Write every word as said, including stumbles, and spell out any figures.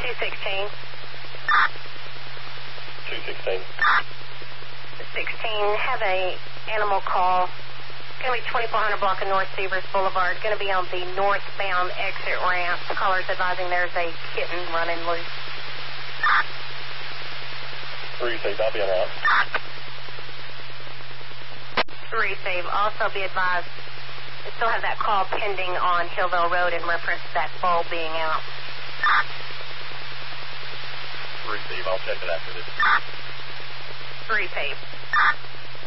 two sixteen. two sixteen. sixteen, have a animal call. Going to be twenty-four hundred block of North Severs Boulevard. Going to be on the northbound exit ramp. The caller's advising there's a kitten running loose. Received. I'll be on route. Receive. Also be advised, we still have that call pending on Hillville Road in reference to that bulb being out. Receive. I'll check it after this. Receive.